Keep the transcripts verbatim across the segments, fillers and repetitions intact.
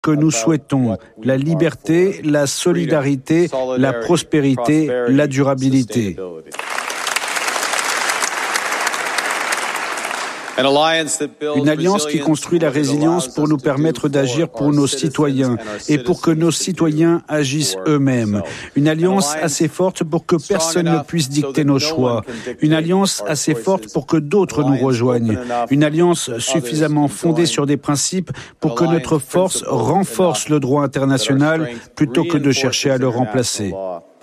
que nous souhaitons, la liberté, la solidarité, la prospérité, la durabilité. Une alliance qui construit la résilience pour nous permettre d'agir pour nos citoyens et pour que nos citoyens agissent eux-mêmes. Une alliance assez forte pour que personne ne puisse dicter nos choix. Une alliance assez forte pour que d'autres nous rejoignent. Une alliance suffisamment fondée sur des principes pour que notre force renforce le droit international plutôt que de chercher à le remplacer.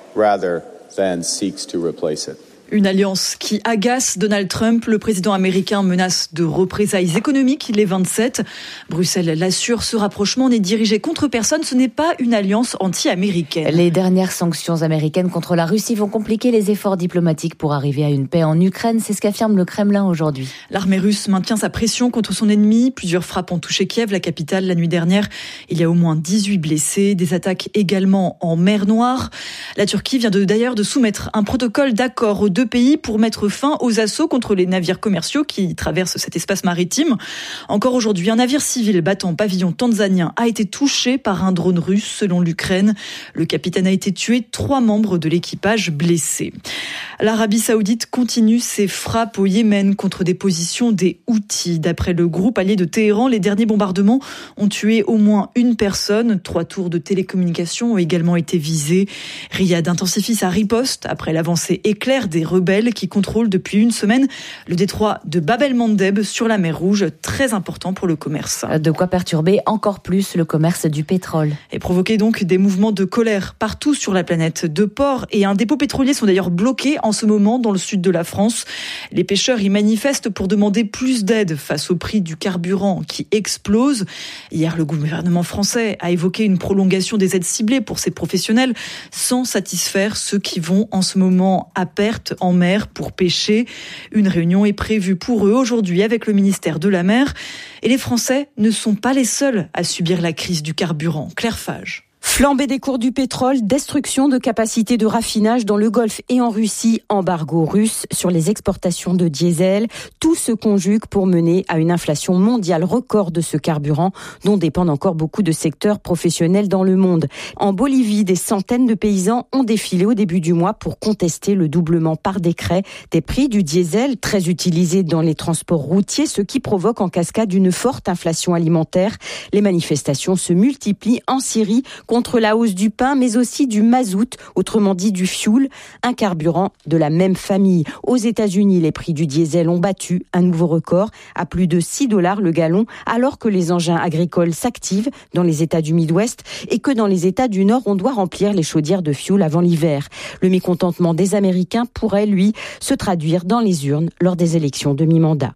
Une alliance qui agace Donald Trump. Le président américain menace de représailles économiques les vingt-sept. Bruxelles l'assure, ce rapprochement n'est dirigé contre personne. Ce n'est pas une alliance anti-américaine. Les dernières sanctions américaines contre la Russie vont compliquer les efforts diplomatiques pour arriver à une paix en Ukraine. C'est ce qu'affirme le Kremlin aujourd'hui. L'armée russe maintient sa pression contre son ennemi. Plusieurs frappes ont touché Kiev, la capitale, la nuit dernière. Il y a au moins dix-huit blessés. Des attaques également en mer Noire. La Turquie vient de, d'ailleurs de soumettre un protocole d'accord aux deux pays pour mettre fin aux assauts contre les navires commerciaux qui traversent cet espace maritime. Encore aujourd'hui, un navire civil battant pavillon tanzanien a été touché par un drone russe selon l'Ukraine. Le capitaine a été tué, trois membres de l'équipage blessés. L'Arabie Saoudite continue ses frappes au Yémen contre des positions des Houthis. D'après le groupe allié de Téhéran, les derniers bombardements ont tué au moins une personne. Trois tours de télécommunications ont également été visés. Riyad intensifie sa riposte après l'avancée éclair des rebelles qui contrôlent depuis une semaine le détroit de Bab el-Mandeb sur la mer Rouge, très important pour le commerce. De quoi perturber encore plus le commerce du pétrole. Et provoquer donc des mouvements de colère partout sur la planète. Deux ports et un dépôt pétrolier sont d'ailleurs bloqués en ce moment dans le sud de la France. Les pêcheurs y manifestent pour demander plus d'aide face au prix du carburant qui explose. Hier, le gouvernement français a évoqué une prolongation des aides ciblées pour ces professionnels sans satisfaire ceux qui vont en ce moment à perte en mer pour pêcher. Une réunion est prévue pour eux aujourd'hui avec le ministère de la Mer. Et les Français ne sont pas les seuls à subir la crise du carburant. Claire Fage. Flambée des cours du pétrole, destruction de capacités de raffinage dans le Golfe et en Russie, embargo russe sur les exportations de diesel. Tout se conjugue pour mener à une inflation mondiale record de ce carburant dont dépendent encore beaucoup de secteurs professionnels dans le monde. En Bolivie, des centaines de paysans ont défilé au début du mois pour contester le doublement par décret des prix du diesel, très utilisé dans les transports routiers, ce qui provoque en cascade une forte inflation alimentaire. Les manifestations se multiplient en Syrie contre la hausse du pain, mais aussi du mazout, autrement dit du fioul, un carburant de la même famille. Aux États-Unis, les prix du diesel ont battu un nouveau record à plus de six dollars le gallon, alors que les engins agricoles s'activent dans les États du Midwest et que dans les États du Nord, on doit remplir les chaudières de fioul avant l'hiver. Le mécontentement des Américains pourrait, lui, se traduire dans les urnes lors des élections de mi-mandat.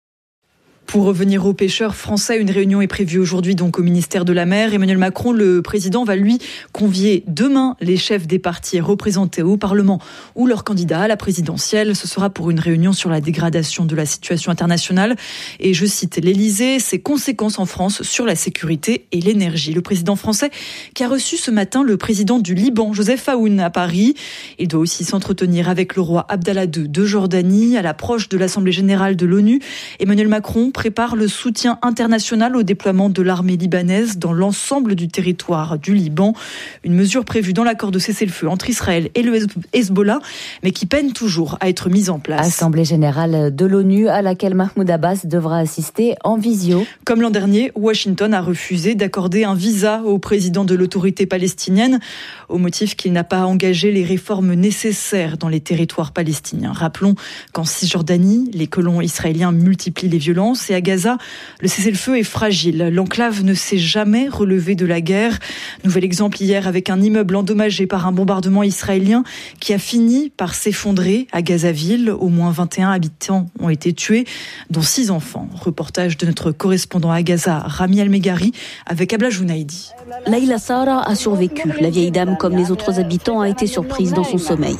Pour revenir aux pêcheurs français, une réunion est prévue aujourd'hui donc au ministère de la Mer. Emmanuel Macron, le président, va lui convier demain les chefs des partis représentés au Parlement ou leurs candidats à la présidentielle. Ce sera pour une réunion sur la dégradation de la situation internationale. Et je cite l'Élysée, ses conséquences en France sur la sécurité et l'énergie. Le président français qui a reçu ce matin le président du Liban, Joseph Aoun, à Paris. Il doit aussi s'entretenir avec le roi Abdallah deux de Jordanie. À l'approche de l'Assemblée générale de l'ONU, Emmanuel Macron prépare le soutien international au déploiement de l'armée libanaise dans l'ensemble du territoire du Liban. Une mesure prévue dans l'accord de cessez-le-feu entre Israël et le Hezbollah, mais qui peine toujours à être mise en place. Assemblée générale de l'ONU à laquelle Mahmoud Abbas devra assister en visio. Comme l'an dernier, Washington a refusé d'accorder un visa au président de l'autorité palestinienne au motif qu'il n'a pas engagé les réformes nécessaires dans les territoires palestiniens. Rappelons qu'en Cisjordanie, les colons israéliens multiplient les violences et à Gaza, le cessez-le-feu est fragile. L'enclave ne s'est jamais relevée de la guerre. Nouvel exemple hier avec un immeuble endommagé par un bombardement israélien qui a fini par s'effondrer à Gazaville. Au moins vingt et un habitants ont été tués, dont six enfants. Reportage de notre correspondant à Gaza, Rami Al-Megari, avec Abla Jounaidi. Laïla Sara a survécu. La vieille dame, comme les autres habitants, a été surprise dans son sommeil.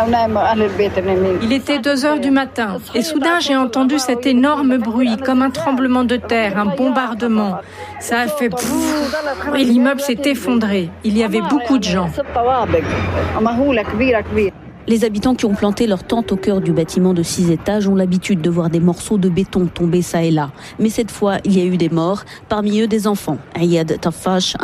Il était deux heures du matin et soudain j'ai entendu cet énorme bruit, comme un tremblement de terre, un bombardement. Ça a fait pouf et l'immeuble s'est effondré. Il y avait beaucoup de gens. Les habitants qui ont planté leur tente au cœur du bâtiment de six étages ont l'habitude de voir des morceaux de béton tomber ça et là. Mais cette fois, il y a eu des morts, parmi eux des enfants. Ayad Tafash,